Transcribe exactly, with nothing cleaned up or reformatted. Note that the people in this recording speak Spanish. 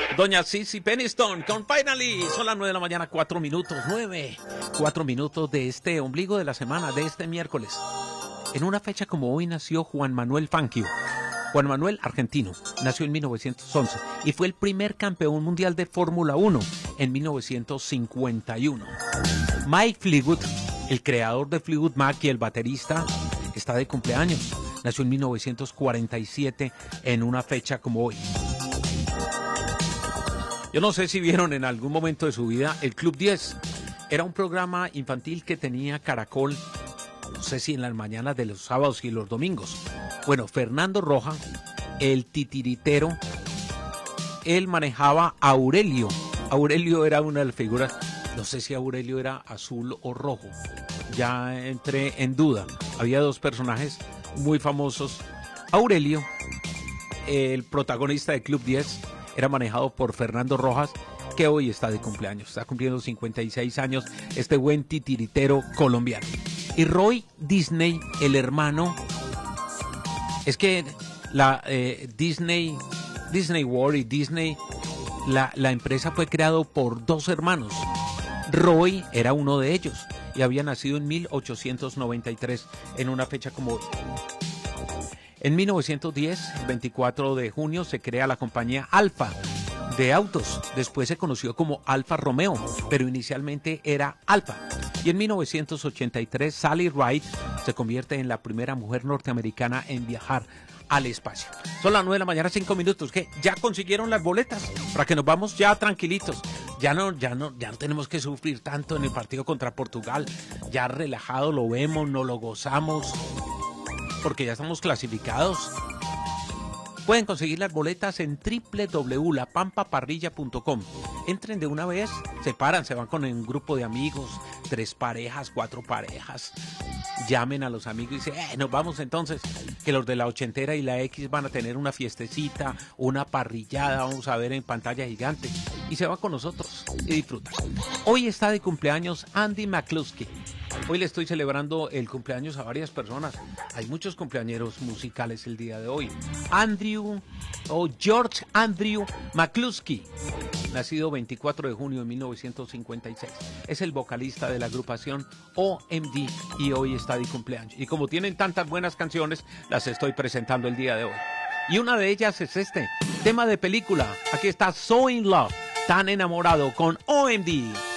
Doña Sissy Peniston con Finally. Son las nueve de la mañana, cuatro minutos, nueve, cuatro minutos de este ombligo de la semana, de este miércoles. En una fecha como hoy nació Juan Manuel Fangio. Juan Manuel, argentino, nació en mil novecientos once y fue el primer campeón mundial de Fórmula uno en mil novecientos cincuenta y uno. Mike Fleetwood, el creador de Fleetwood Mac y el baterista, está de cumpleaños. Nació en mil novecientos cuarenta y siete en una fecha como hoy. Yo no sé si vieron en algún momento de su vida el Club diez. Era un programa infantil que tenía Caracol, no sé si en las mañanas de los sábados y los domingos. Bueno, Fernando Roja, el titiritero, él manejaba a Aurelio. Aurelio era una de las figuras, no sé si Aurelio era azul o rojo, ya entré en duda. Había dos personajes muy famosos. Aurelio, el protagonista de Club diez, era manejado por Fernando Rojas, que hoy está de cumpleaños, está cumpliendo cincuenta y seis años, este buen titiritero colombiano. Y Roy Disney, el hermano, es que la eh, Disney, Disney World y Disney, la, la empresa fue creado por dos hermanos. Roy era uno de ellos y había nacido en mil ochocientos noventa y tres en una fecha como hoy. En mil novecientos diez, el veinticuatro de junio, se crea la compañía Alfa de autos. Después se conoció como Alfa Romeo, pero inicialmente era Alfa. Y en mil novecientos ochenta y tres, Sally Ride se convierte en la primera mujer norteamericana en viajar al espacio. Son las nueve de la mañana, cinco minutos. ¿Qué? ¿Ya consiguieron las boletas? Para que nos vamos ya tranquilitos. Ya no, ya no, ya no tenemos que sufrir tanto en el partido contra Portugal. Ya relajado lo vemos, no lo gozamos, porque ya estamos clasificados. Pueden conseguir las boletas en doble u doble u doble u punto la pampa parrilla punto com. Entren de una vez, se paran, se van con un grupo de amigos, tres parejas, cuatro parejas. Llamen a los amigos y dicen, eh, nos vamos entonces, que los de la ochentera y la X van a tener una fiestecita, una parrillada, vamos a ver en pantalla gigante. Y se va con nosotros y disfruta. Hoy está de cumpleaños Andy McCluskey. Hoy le estoy celebrando el cumpleaños a varias personas. Hay muchos cumpleañeros musicales el día de hoy. Andrew o George Andrew McCluskey, nacido veinticuatro de junio de mil novecientos cincuenta y seis. Es el vocalista de la agrupación O M D y hoy está de cumpleaños. Y como tienen tantas buenas canciones, las estoy presentando el día de hoy. Y una de ellas es este, tema de película. Aquí está So In Love, tan enamorado con O M D.